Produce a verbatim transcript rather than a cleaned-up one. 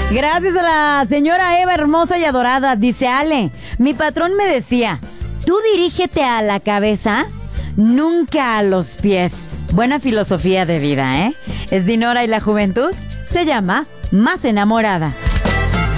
Gracias a la señora Eva, hermosa y adorada. Dice Ale, mi patrón me decía, tú dirígete a la cabeza, nunca a los pies. Buena filosofía de vida, ¿eh? Es Dinora y la juventud se llama Más Enamorada.